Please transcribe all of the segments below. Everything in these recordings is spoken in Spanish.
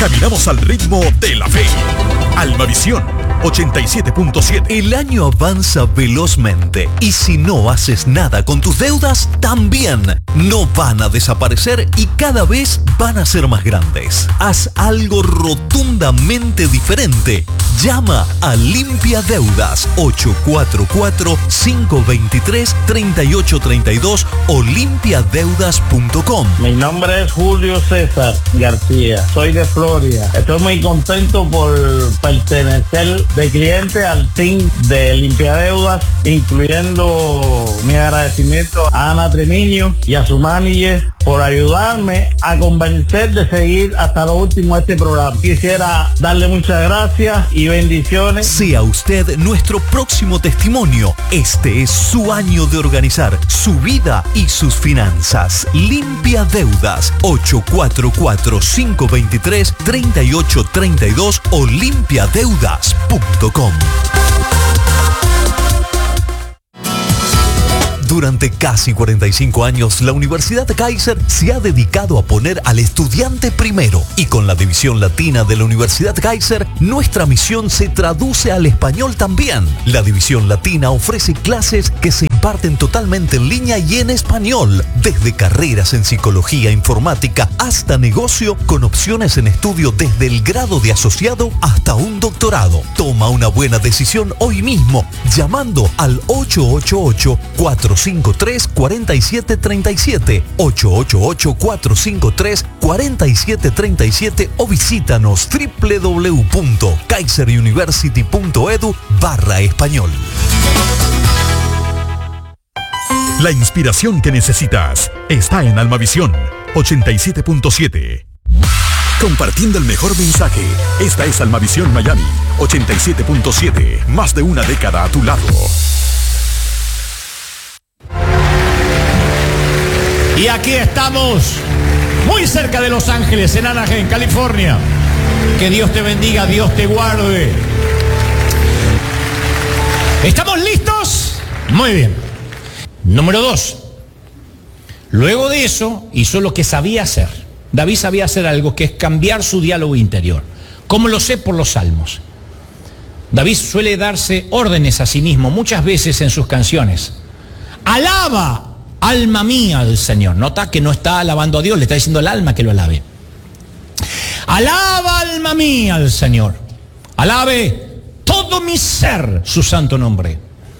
Caminamos al ritmo de la fe. Almavisión 87.7. El año avanza velozmente y si no haces nada con tus deudas, también no van a desaparecer y cada vez van a ser más grandes. Haz algo rotundamente diferente. Llama a Limpia Deudas 844-523-3832 o limpiadeudas.com. Mi nombre es Julio César García, soy de Florida. Estoy muy contento por pertenecer de cliente al team de Limpia Deudas, incluyendo mi agradecimiento a Ana Tremiño y a su manager por ayudarme a convencer de seguir hasta lo último este programa. Quisiera darle muchas gracias y bendiciones. Sea usted nuestro próximo testimonio. Este es su año de organizar su vida y sus finanzas. Limpia Deudas 844-523-3832 o limpiadeudas.com. Durante casi 45 años, la Universidad Kaiser se ha dedicado a poner al estudiante primero. Y con la división latina de la Universidad Kaiser, nuestra misión se traduce al español también. La división latina ofrece clases que se imparten totalmente en línea y en español, desde carreras en psicología informática hasta negocio, con opciones en estudio desde el grado de asociado hasta un doctorado. Toma una buena decisión hoy mismo, llamando al 888-453-4737, 888-453-4737 o visítanos www.kaiseruniversity.edu/español. La inspiración que necesitas está en Almavisión 87.7. Compartiendo el mejor mensaje. Esta es Almavisión Miami 87.7. Más de una década a tu lado. Y aquí estamos, muy cerca de Los Ángeles, en Anaheim, California. Que Dios te bendiga, Dios te guarde. ¿Estamos listos? Muy bien. Número 2. Luego de eso, hizo lo que sabía hacer. David sabía hacer algo, que es cambiar su diálogo interior. ¿Cómo lo sé? Por los salmos. David suele darse órdenes a sí mismo muchas veces en sus canciones. Alaba, alma mía, al Señor. Nota que no está alabando a Dios, le está diciendo al alma que lo alabe. Alaba, alma mía, al Señor. Alabe todo mi ser su santo nombre.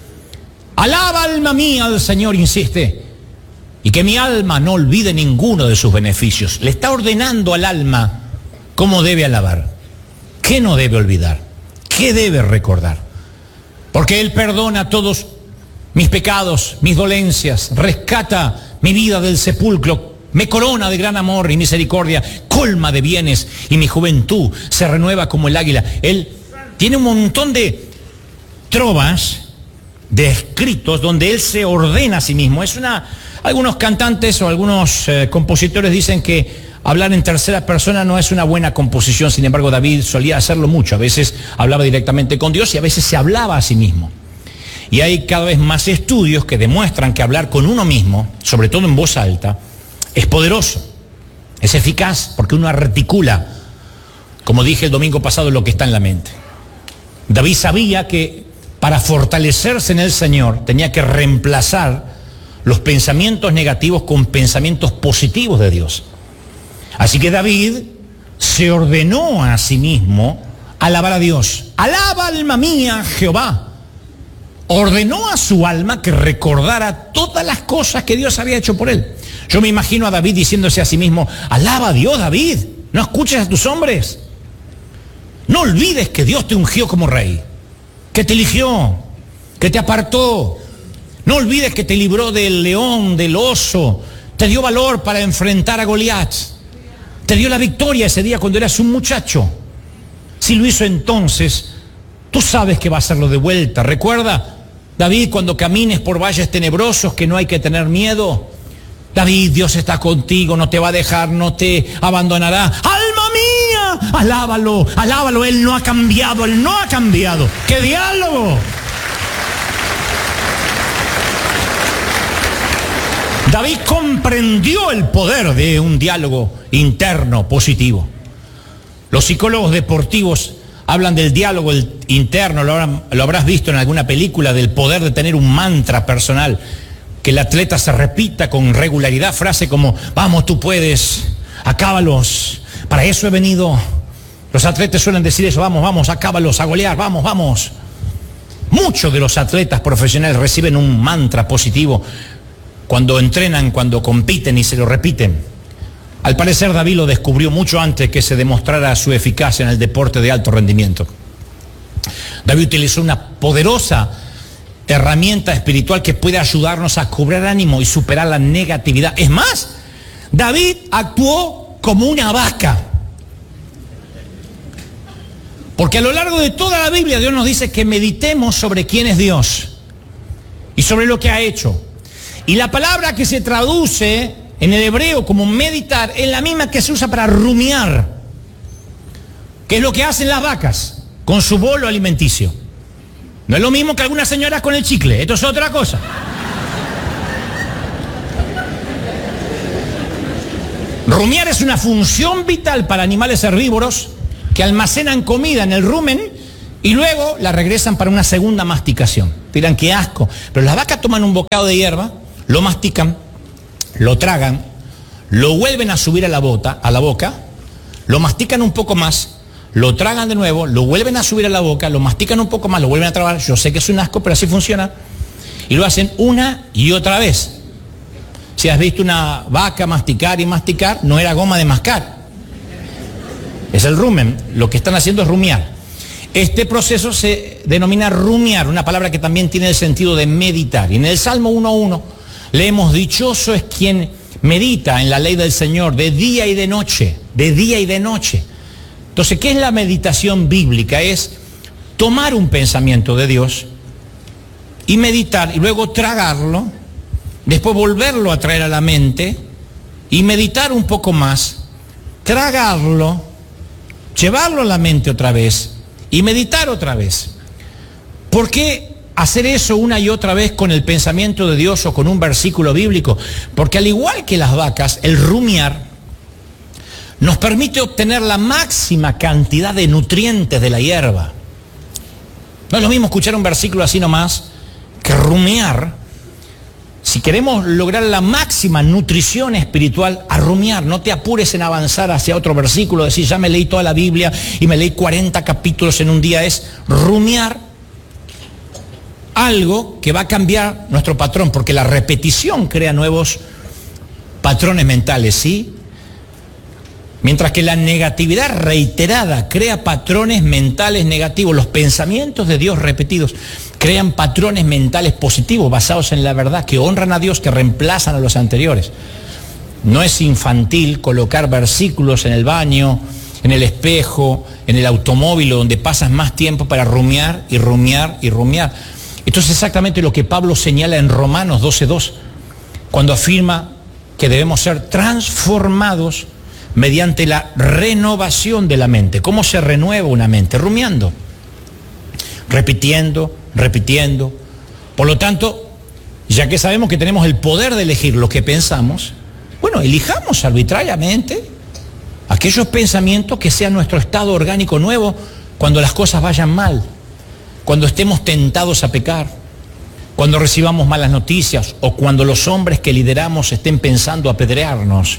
Alaba, alma mía, al Señor, insiste. Y que mi alma no olvide ninguno de sus beneficios. Le está ordenando al alma cómo debe alabar, qué no debe olvidar, qué debe recordar. Porque Él perdona todos mis pecados, mis dolencias, rescata mi vida del sepulcro, me corona de gran amor y misericordia, colma de bienes y mi juventud se renueva como el águila. Él tiene un montón de trovas, de escritos donde Él se ordena a sí mismo. Algunos cantantes o algunos compositores dicen que hablar en tercera persona no es una buena composición. Sin embargo, David solía hacerlo mucho. A veces hablaba directamente con Dios y a veces se hablaba a sí mismo. Y hay cada vez más estudios que demuestran que hablar con uno mismo, sobre todo en voz alta, es poderoso, es eficaz, porque uno articula, como dije el domingo pasado, lo que está en la mente. David sabía que para fortalecerse en el Señor tenía que reemplazar los pensamientos negativos con pensamientos positivos de Dios. Así que David se ordenó a sí mismo alabar a Dios. Alaba, alma mía, Jehová. Ordenó a su alma que recordara todas las cosas que Dios había hecho por él. Yo me imagino a David diciéndose a sí mismo: alaba a Dios, David, no escuches a tus hombres. No olvides que Dios te ungió como rey, que te eligió, que te apartó. No olvides que te libró del león, del oso, te dio valor para enfrentar a Goliat, te dio la victoria ese día cuando eras un muchacho. Si lo hizo entonces, tú sabes que va a hacerlo de vuelta. Recuerda, David, cuando camines por valles tenebrosos, que no hay que tener miedo. David, Dios está contigo, no te va a dejar, no te abandonará. ¡Alma mía! Alábalo, alábalo, Él no ha cambiado, Él no ha cambiado. ¡Qué diálogo! David comprendió el poder de un diálogo interno positivo. Los psicólogos deportivos hablan del diálogo interno, lo habrás visto en alguna película, del poder de tener un mantra personal, que el atleta se repita con regularidad, frase como, vamos, tú puedes, acábalos, para eso he venido. Los atletas suelen decir eso, vamos, vamos, acábalos, a golear, vamos, vamos. Muchos de los atletas profesionales reciben un mantra positivo cuando entrenan, cuando compiten y se lo repiten. Al parecer David lo descubrió mucho antes que se demostrara su eficacia en el deporte de alto rendimiento. David utilizó una poderosa herramienta espiritual que puede ayudarnos a cobrar ánimo y superar la negatividad. Es más, David actuó como una vaca. Porque a lo largo de toda la Biblia Dios nos dice que meditemos sobre quién es Dios y sobre lo que ha hecho. Y la palabra que se traduce en el hebreo como meditar es la misma que se usa para rumiar, que es lo que hacen las vacas con su bolo alimenticio. No es lo mismo que algunas señoras con el chicle, esto es otra cosa. Rumiar es una función vital para animales herbívoros que almacenan comida en el rumen y luego la regresan para una segunda masticación. Dirán, qué asco. Pero las vacas toman un bocado de hierba, lo mastican, lo tragan, lo vuelven a subir a la boca, lo mastican un poco más, lo tragan de nuevo, lo vuelven a subir a la boca, lo mastican un poco más, lo vuelven a tragar. Yo sé que es un asco, pero así funciona. Y lo hacen una y otra vez. Si has visto una vaca masticar y masticar, no era goma de mascar. Es el rumen. Lo que están haciendo es rumiar. Este proceso se denomina rumiar, una palabra que también tiene el sentido de meditar. Y en el Salmo 1:1 leemos, dichoso es quien medita en la ley del Señor de día y de noche, de día y de noche. Entonces, ¿qué es la meditación bíblica? Es tomar un pensamiento de Dios y meditar y luego tragarlo, después volverlo a traer a la mente y meditar un poco más, tragarlo, llevarlo a la mente otra vez y meditar otra vez. ¿Por qué hacer eso una y otra vez con el pensamiento de Dios o con un versículo bíblico? Porque al igual que las vacas, el rumiar nos permite obtener la máxima cantidad de nutrientes de la hierba. No es lo mismo escuchar un versículo así nomás que rumiar. Si queremos lograr la máxima nutrición espiritual, a rumiar. No te apures en avanzar hacia otro versículo, decir, ya me leí toda la Biblia y me leí 40 capítulos en un día. Es rumiar algo que va a cambiar nuestro patrón, porque la repetición crea nuevos patrones mentales, ¿sí? Mientras que la negatividad reiterada crea patrones mentales negativos. Los pensamientos de Dios repetidos crean patrones mentales positivos basados en la verdad, que honran a Dios, que reemplazan a los anteriores. No es infantil colocar versículos en el baño, en el espejo, en el automóvil, donde pasas más tiempo para rumiar y rumiar y rumiar. Esto es exactamente lo que Pablo señala en Romanos 12:2, cuando afirma que debemos ser transformados mediante la renovación de la mente. ¿Cómo se renueva una mente? Rumiando, repitiendo, repitiendo. Por lo tanto, ya que sabemos que tenemos el poder de elegir lo que pensamos, bueno, elijamos arbitrariamente aquellos pensamientos que sean nuestro estado orgánico nuevo cuando las cosas vayan mal, cuando estemos tentados a pecar, cuando recibamos malas noticias o cuando los hombres que lideramos estén pensando apedrearnos.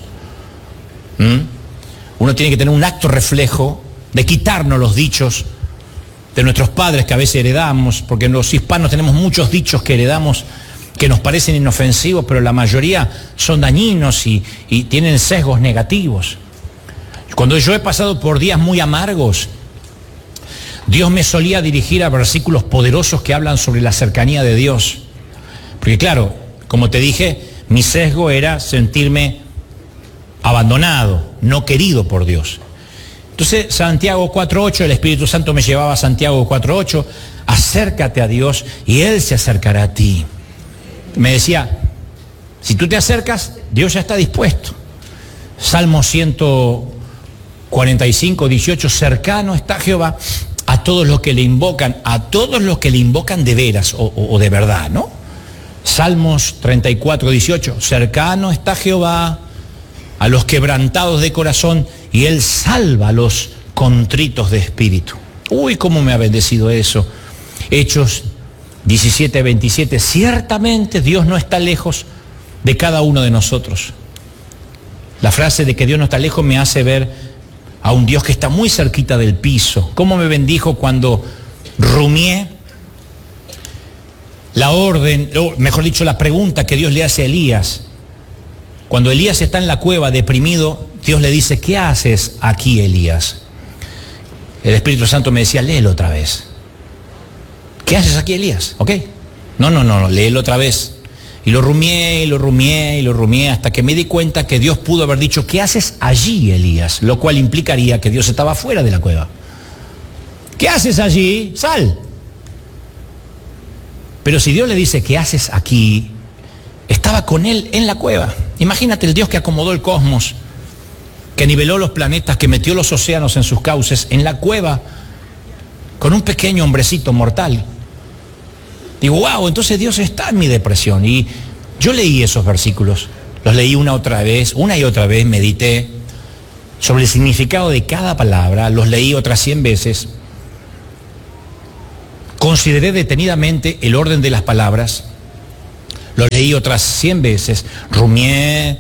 Uno tiene que tener un acto reflejo de quitarnos los dichos de nuestros padres que a veces heredamos, porque los hispanos tenemos muchos dichos que heredamos que nos parecen inofensivos, pero la mayoría son dañinos y tienen sesgos negativos. Cuando yo he pasado por días muy amargos, Dios me solía dirigir a versículos poderosos que hablan sobre la cercanía de Dios. Porque claro, como te dije, mi sesgo era sentirme abandonado, no querido por Dios. Entonces, Santiago 4:8, el Espíritu Santo me llevaba a Santiago 4:8, acércate a Dios y Él se acercará a ti. Me decía, si tú te acercas, Dios ya está dispuesto. Salmo 145:18, cercano está Jehová a todos los que le invocan, de veras o de verdad, ¿no? Salmos 34:18, cercano está Jehová a los quebrantados de corazón y Él salva a los contritos de espíritu. Uy, cómo me ha bendecido eso. Hechos 17:27. Ciertamente Dios no está lejos de cada uno de nosotros. La frase de que Dios no está lejos me hace ver a un Dios que está muy cerquita del piso. Cómo me bendijo cuando rumié la orden, mejor dicho, la pregunta que Dios le hace a Elías. Cuando Elías está en la cueva deprimido, Dios le dice: ¿qué haces aquí, Elías? El Espíritu Santo me decía: léelo otra vez. ¿Qué haces aquí, Elías? ¿Ok? No, léelo otra vez. Y lo rumié hasta que me di cuenta que Dios pudo haber dicho: ¿qué haces allí, Elías? Lo cual implicaría que Dios estaba fuera de la cueva. ¿Qué haces allí? Sal. Pero si Dios le dice: ¿qué haces aquí?, estaba con él en la cueva. Imagínate el Dios que acomodó el cosmos, que niveló los planetas, que metió los océanos en sus cauces, en la cueva, con un pequeño hombrecito mortal. Digo, wow, entonces Dios está en mi depresión. Y yo leí esos versículos, los leí una y otra vez, medité sobre el significado de cada palabra, los leí otras 100 veces, consideré detenidamente el orden de las palabras, los leí otras 100 veces, rumié,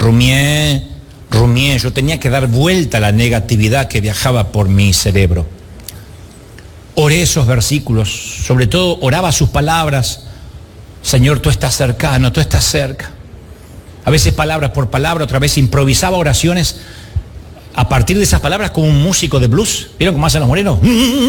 yo tenía que dar vuelta a la negatividad que viajaba por mi cerebro. Oré esos versículos, sobre todo oraba sus palabras. Señor, tú estás cercano, tú estás cerca. A veces palabra por palabra, otra vez improvisaba oraciones a partir de esas palabras como un músico de blues. ¿Vieron cómo hacen los morenos?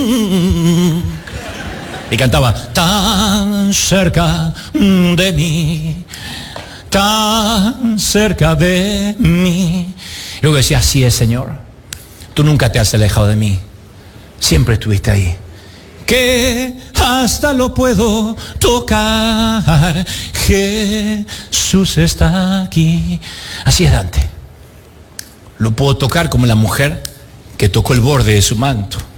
Y cantaba: tan cerca de mí, tan cerca de mí. Y luego decía: así es, Señor, tú nunca te has alejado de mí, siempre estuviste ahí, que hasta lo puedo tocar, Jesús está aquí. Así es Dante, lo puedo tocar como la mujer que tocó el borde de su manto.